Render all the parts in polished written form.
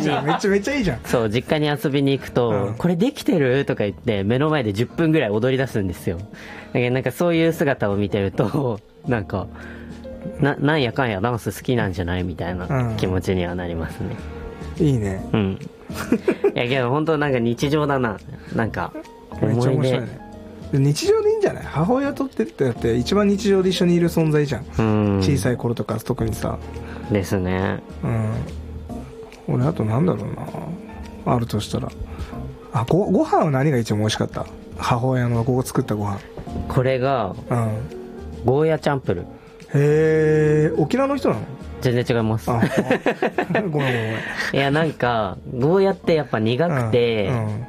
じゃん、めっちゃいいじゃん。 そう、実家に遊びに行くと、これできてるとか言って目の前で10分ぐらい踊り出すんですよ。だけどなんかそういう姿を見てるとなんかなんやかんやダンス好きなんじゃないみたいな気持ちにはなりますね。 いいね。 いやけど本当なんか日常だな。なんか思い出。めっちゃ面白いね。 日常でいいんじゃない？母親とってだって一番日常で一緒にいる存在じゃん。小さい頃とか特にさ。 ですね。 俺あとなんだろうな、あるとしたら、ご飯は何が一番美味しかった？母親のここ作ったご飯。 これがゴーヤチャンプル。 へえ、沖縄の人なの？ 全然違います。ごめん。いやなんかゴーヤってやっぱ苦くて、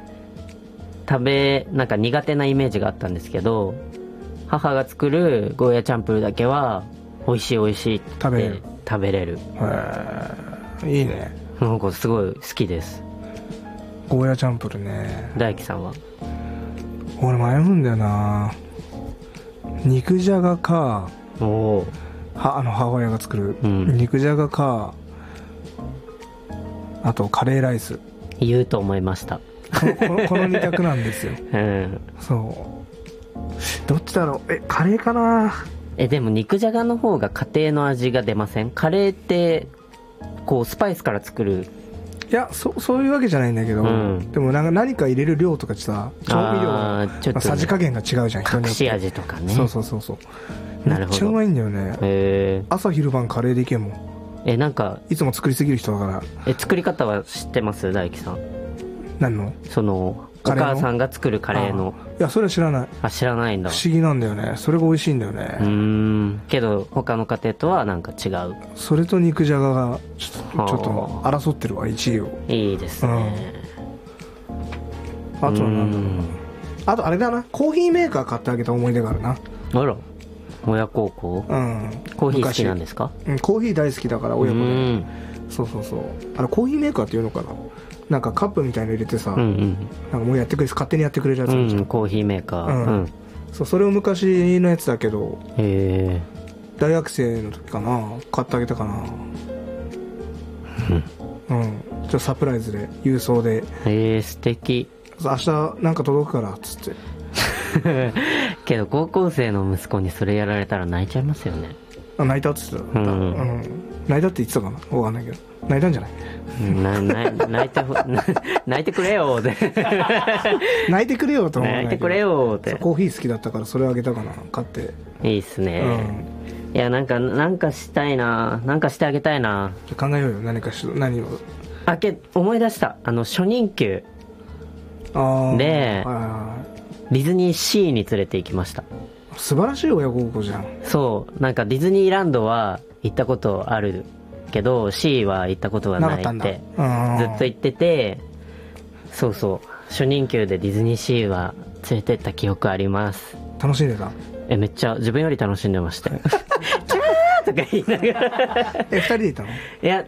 なんか苦手なイメージがあったんですけど、母が作るゴーヤチャンプルだけは美味しいって食べれる。 いいね。 なんかすごい好きです。 ゴーヤチャンプルね。 大輝さんは？ 俺迷うんだよな。肉じゃがか、母親が作る、肉じゃがか、あとカレーライス。 言うと思いました。 この2択なんですよ。そうどっちだろう。カレーかな。 でも肉じゃがの方が家庭の味が出ません？カレーってこうスパイスから作る。 いや、そういうわけじゃないんだけど、でもなんか何か入れる量とかさ、調味料のさじ加減が違うじゃん、人によって。 隠し味とかね。 そうめっちゃうまいんだよね。朝昼晩カレーでいけんもん。 なんかいつも作りすぎる人だから。 作り方は知ってます？大輝さん。 何の？ そのお母さんが作るカレーの。 いや、それは知らない。 知らないんだ。 不思議なんだよね。それが美味しいんだよね。 けど他の家庭とはなんか違う。 それと肉じゃががちょっと争ってるわ、1位を。 いいですね。 あとはなんだろうな。あとあれだな、コーヒーメーカー買ってあげた思い出があるな。 あら、親孝行。コーヒー好きなんですか？ コーヒー大好きだから親子で。そうコーヒーメーカーっていうのかな、なんかカップみたいの入れてさ、なんかもう勝手にやってくれるやつあるじゃん。 コーヒーメーカー。 それを昔のやつだけど、大学生の時かな、買ってあげたかな。ちょっとサプライズで郵送で。 素敵。 明日なんか届くからっつってけど高校生の息子にそれやられたら泣いちゃいますよね。 泣いたっつってた。泣いたって言ってたかな、分かんないけど。泣いたんじゃない泣いてくれよって泣いてくれよと思う。 泣いてくれよって。 コーヒー好きだったからそれあげたかな、買って。 いいっすね。いやなんかしたいな、なんかしてあげたいな。 考えようよ、何を。 思い出した。初任給でディズニーシーに連れて行きました。 素晴らしい親孝行じゃん。 そう、なんかディズニーランドは行ったことあるけど C は行ったことがないってずっと言ってて、初任給でディズニーシーは連れてった記憶あります。 楽しんでた？ めっちゃ自分より楽しんでましたよキャーとか言いながら 2人でいたの？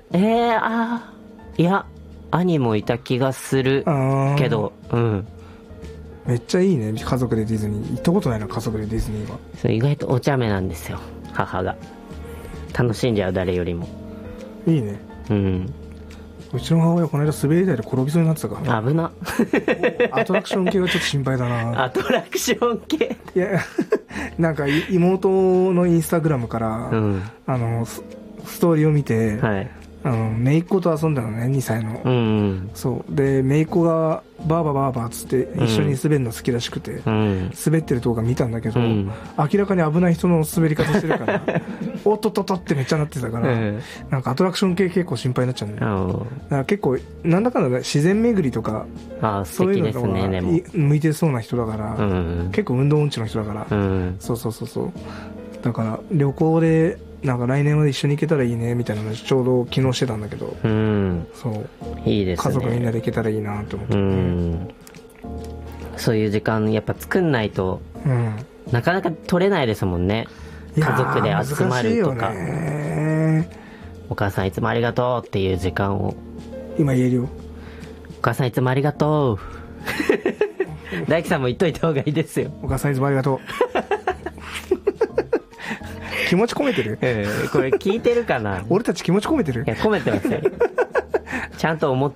いや兄もいた気がするけど。 めっちゃいいね、家族でディズニー。行ったことないな、家族でディズニーは。 意外とお茶目なんですよ、母が。楽しんじゃう、誰よりも。 いいね。うちの母親この間滑り台で転びそうになってたからね。危なアトラクション系がちょっと心配だな。 アトラクション系いやなんか妹のインスタグラムから、ストーリーを見て、姪っ子と遊んだのね、2歳の。そうで姪っ子がバーバーっつって一緒に滑るの好きらしくて、滑ってる動画見たんだけど、明らかに危ない人の滑り方してるからおっとっとっとってめっちゃなってたから、なんかアトラクション系結構心配になっちゃうんだよ。だから結構なんだかんだ自然巡りとかそういうのが向いてそうな人だから、結構運動音痴の人だから、そうだから旅行でなんか来年まで一緒に行けたらいいねみたいなのちょうど昨日してたんだけど、そういいですね、 家族みんなで行けたらいいなと思って、 そういう時間やっぱ作んないと、なかなか取れないですもんね。家族で集まるとか、お母さんいつもありがとうっていう時間を今言えるよ。 お母さんいつもありがとう大輝さんも言っといた方がいいですよ。 お母さんいつもありがとう気持ち込めてる？ これ聞いてるかな俺たち気持ち込めてる？ いや込めてますよちゃんと思っ